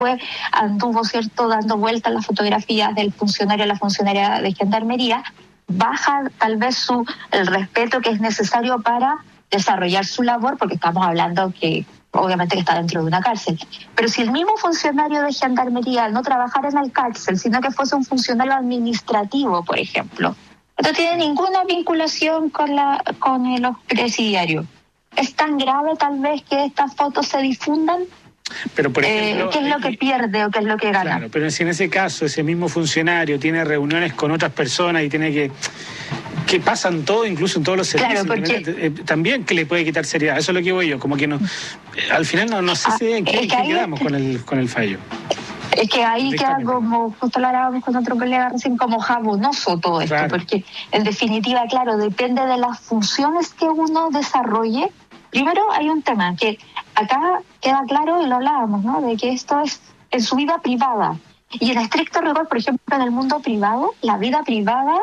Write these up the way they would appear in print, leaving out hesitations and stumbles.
anduvo, ¿cierto?, dando vueltas las fotografías del funcionario o la funcionaria de Gendarmería, baja tal vez el respeto que es necesario para desarrollar su labor, porque estamos hablando que obviamente que está dentro de una cárcel. Pero si el mismo funcionario de Gendarmería no trabajara en la cárcel, sino que fuese un funcionario administrativo, por ejemplo, no tiene ninguna vinculación con los presidiarios. ¿Es tan grave tal vez que estas fotos se difundan? Pero por ejemplo, ¿qué es lo que pierde o qué es lo que gana? Claro, pero si en ese caso ese mismo funcionario tiene reuniones con otras personas y tiene que pasan todo, incluso en todos los servicios, claro, porque, también que le puede quitar seriedad. Eso es lo que voy yo, como que no, al final no sé si en qué quedamos con el fallo. Es que ahí queda como, justo lo hablábamos con otro colega recién, como jabonoso todo esto, claro. Porque en definitiva, claro, depende de las funciones que uno desarrolle. Primero hay un tema que acá queda claro, y lo hablábamos, ¿no?, de que esto es en su vida privada. Y en estricto rigor, por ejemplo, en el mundo privado, la vida privada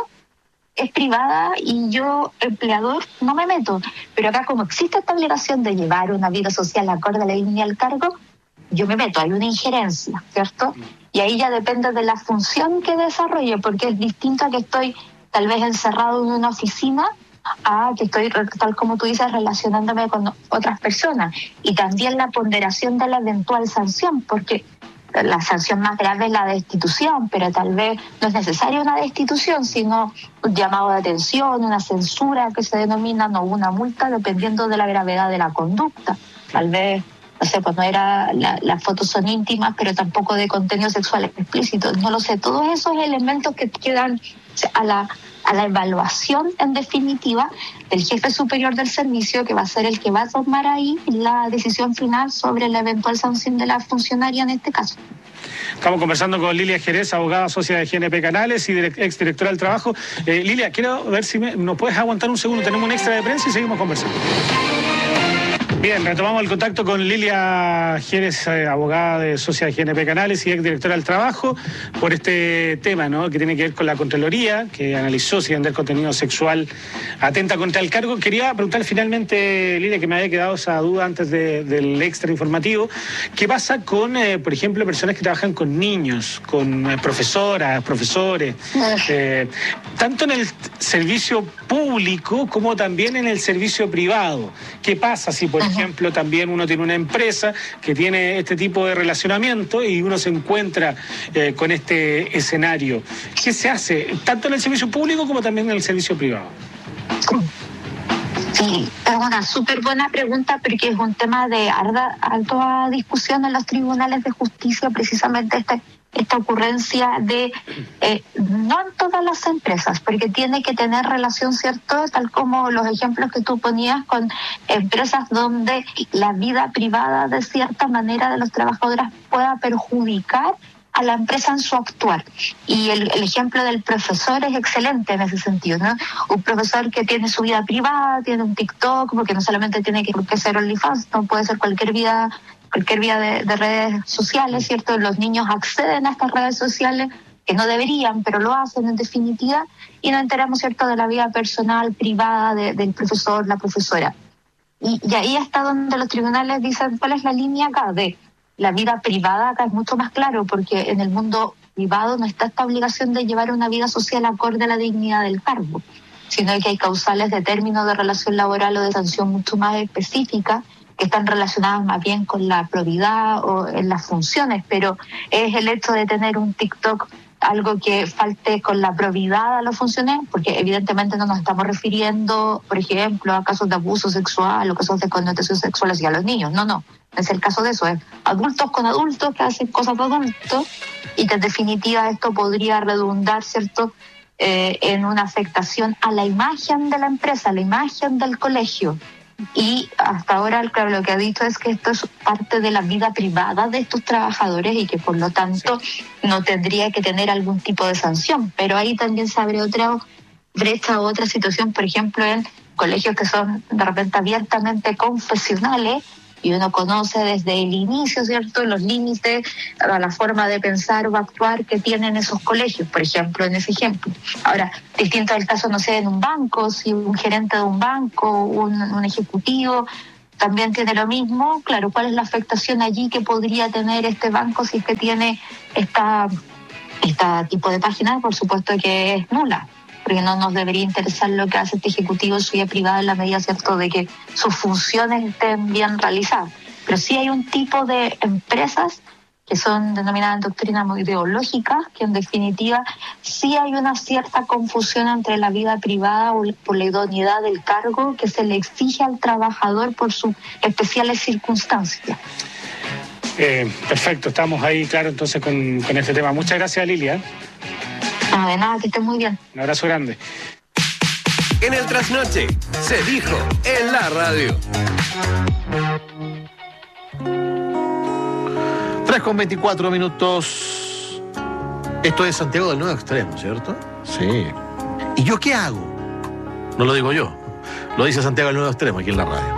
es privada y yo, empleador, no me meto. Pero acá, como existe esta obligación de llevar una vida social acorde a la línea del cargo, yo me meto, hay una injerencia, ¿cierto? Y ahí ya depende de la función que desarrolle, porque es distinto a que estoy tal vez encerrado en una oficina a que estoy, tal como tú dices, relacionándome con otras personas. Y también la ponderación de la eventual sanción, porque la sanción más grave es la destitución, pero tal vez no es necesaria una destitución, sino un llamado de atención, una censura que se denomina, o una multa, dependiendo de la gravedad de la conducta. Tal vez, no sé, pues no era, las fotos son íntimas, pero tampoco de contenido sexual explícito, no lo sé. Todos esos elementos que quedan a la evaluación, en definitiva, del jefe superior del servicio, que va a ser el que va a tomar ahí la decisión final sobre la eventual sanción de la funcionaria en este caso. Estamos conversando con Lilia Jerez, abogada socia de GNP Canales y exdirectora del trabajo. Lilia, quiero ver si nos puedes aguantar un segundo. Tenemos un extra de prensa y seguimos conversando. Bien, retomamos el contacto con Lilia Jerez, abogada de socia de GNP Canales y exdirectora del trabajo, por este tema, ¿no?, que tiene que ver con la Contraloría, que analizó si vender contenido sexual atenta contra el cargo. Quería preguntar finalmente, Lilia, que me había quedado esa duda antes del extra informativo, ¿qué pasa con, por ejemplo, personas que trabajan con niños, con profesoras, profesores, tanto en el servicio público como también en el servicio privado? ¿Qué pasa si, por ejemplo, también uno tiene una empresa que tiene este tipo de relacionamiento y uno se encuentra con este escenario? ¿Qué se hace tanto en el servicio público como también en el servicio privado? Sí, es una súper buena pregunta, porque es un tema de alta discusión en los tribunales de justicia, precisamente esta ocurrencia de no en todas las empresas, porque tiene que tener relación, ¿cierto?, tal como los ejemplos que tú ponías, con empresas donde la vida privada de cierta manera de los trabajadores pueda perjudicar a la empresa en su actuar. Y el ejemplo del profesor es excelente en ese sentido, ¿no? Un profesor que tiene su vida privada, tiene un TikTok, porque no solamente tiene que ser OnlyFans, no puede ser cualquier vía de redes sociales, ¿cierto? Los niños acceden a estas redes sociales, que no deberían, pero lo hacen en definitiva, y nos enteramos, ¿cierto?, de la vida personal, privada del profesor, la profesora. Y ahí está donde los tribunales dicen cuál es la línea acá de la vida privada. Acá es mucho más claro, porque en el mundo privado no está esta obligación de llevar una vida social acorde a la dignidad del cargo, sino que hay causales de término de relación laboral o de sanción mucho más específicas, que están relacionadas más bien con la probidad o en las funciones, pero es el hecho de tener un TikTok algo que falte con la probidad a los funcionarios, porque evidentemente no nos estamos refiriendo, por ejemplo, a casos de abuso sexual o casos de connotación sexual hacia los niños. No es el caso de eso, es adultos con adultos que hacen cosas de adultos, y que en definitiva esto podría redundar, ¿cierto?, en una afectación a la imagen de la empresa, a la imagen del colegio. Y hasta ahora, claro, lo que ha dicho es que esto es parte de la vida privada de estos trabajadores y que por lo tanto no tendría que tener algún tipo de sanción. Pero ahí también se abre otra brecha, otra situación, por ejemplo, en colegios que son de repente abiertamente confesionales, y uno conoce desde el inicio, ¿cierto?, los límites, la forma de pensar o actuar que tienen esos colegios, por ejemplo, en ese ejemplo. Ahora, distinto al caso, no sé, en un banco, si un gerente de un banco, un ejecutivo, también tiene lo mismo. Claro, ¿cuál es la afectación allí que podría tener este banco si es que tiene esta tipo de página? Por supuesto que es nula, porque no nos debería interesar lo que hace este ejecutivo en su vida privada en la medida, ¿cierto?, de que sus funciones estén bien realizadas. Pero sí hay un tipo de empresas que son denominadas en doctrina muy ideológicas, que en definitiva sí hay una cierta confusión entre la vida privada o por la idoneidad del cargo que se le exige al trabajador por sus especiales circunstancias. Perfecto, estamos ahí, claro, entonces con este tema. Muchas gracias, Lilia. No, de nada, que estés muy bien. Un abrazo grande. En el Trasnoche se dijo en la radio. 3:24. Esto es Santiago del Nuevo Extremo, ¿cierto? Sí. ¿Y yo qué hago? No lo digo yo, lo dice Santiago del Nuevo Extremo aquí en la radio.